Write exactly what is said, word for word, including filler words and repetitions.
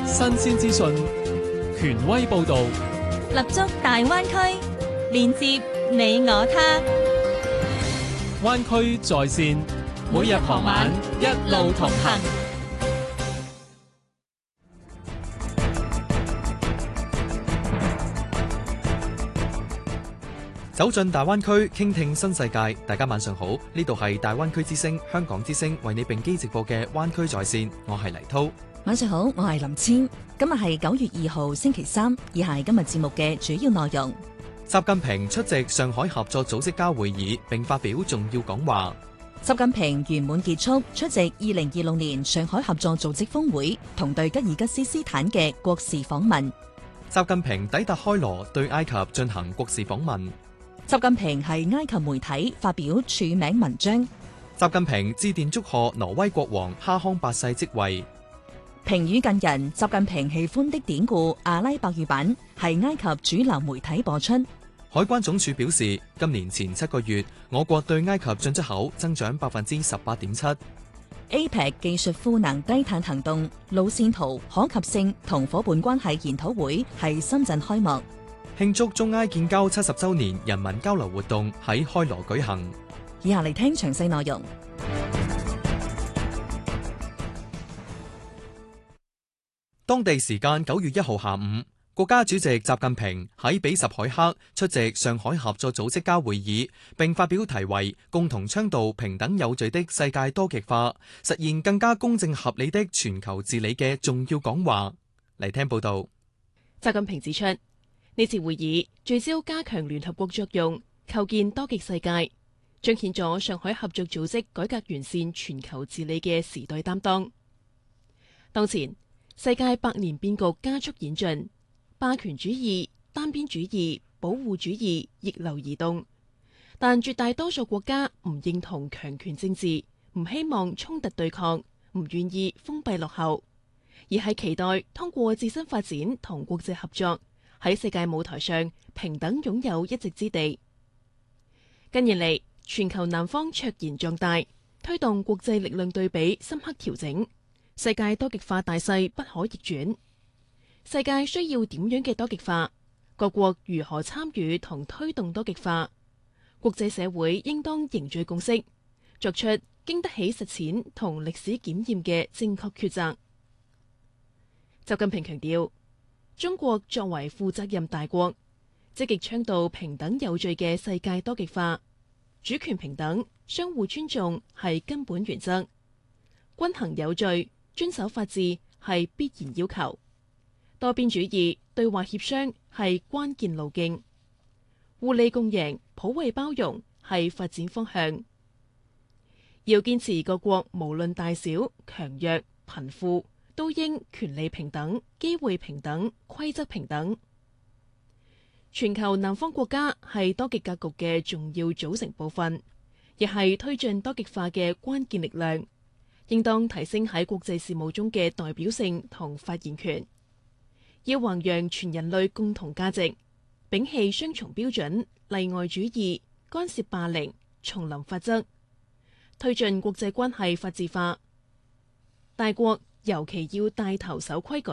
新鮮資訊，權威報導， 立足大灣區，連接你我他。 灣區在線，每日傍晚一路同行。 走進大灣區，傾聽新世界。大家晚上好，呢度係大灣區之聲、香港之聲為你並機直播嘅灣區在線，我係黎濤。 晚上好，我係林千。今日係九月二號星期三，以下係今日節目嘅主要內容。 習近平出席上海合作組織家會議並發表重要講話。 習近平圓滿結束出席二零二六年上海合作組織峰會同對吉爾吉斯斯坦嘅國事訪問。 習近平抵達開羅，對埃及進行國事訪問。 習近平係埃及媒體發表署名文章。 習近平致電祝賀挪威國王哈康八世即位。 評語近人，習近平喜歡的典故阿拉伯語版係埃及主流媒體播出。 海關總署表示，今年前七個月，我國對埃及進出口增長百分之十八點七。 A P E C 技術賦能低碳行動路線圖可及性同伙伴關係研討會喺深圳開幕。 慶祝中埃建交七十周年人民交流活動喺開羅舉行。 以下嚟聽詳細內容。 當地時間九月一號下午，國家主席習近平喺比什凱克出席上海合作組織家會議，並發表題為《共同倡導平等有序的世界多極化，實現更加公正合理的全球治理》嘅重要講話。嚟聽報道。 習近平指出，呢次會議聚焦加強聯合國作用，構建多極世界，彰顯咗上海合作組織改革完善全球治理嘅時代擔當。當前世界百年變局加速演進，霸權主義、單邊主義、保護主義逆流而動，但絕大多數國家唔認同強權政治，唔希望衝突對抗，唔願意封閉落後，而係期待通過自身發展同國際合作，喺世界舞台上平等擁有一席之地。近年嚟，全球南方卓然壯大，推動國際力量對比深刻調整。世界多極化大勢不可逆轉，世界需要點樣嘅多極化？各國如何參與同推動多極化？國際社會應當凝聚共識，作出經得起實踐同歷史檢驗嘅正確抉擇。習近平強調，中國作為負責任大國，積極倡導平等有序嘅世界多極化，主權平等、相互尊重係根本原則，均衡有序、遵守法治係必然要求，多邊主義、對話協商係關鍵路徑，互利共贏、普惠包容係發展方向。要堅持各國無論大小、強弱、貧富，都應權利平等、機會平等、規則平等。全球南方國家係多極格局嘅重要組成部分，亦係推進多極化嘅關鍵力量。應當提升喺國際事務中嘅代表性同發言權，要弘揚全人類共同價值，摒棄雙重標準、例外主義、干涉霸凌、叢林法則，推進國際關係法治化。大國尤其要帶頭守規矩。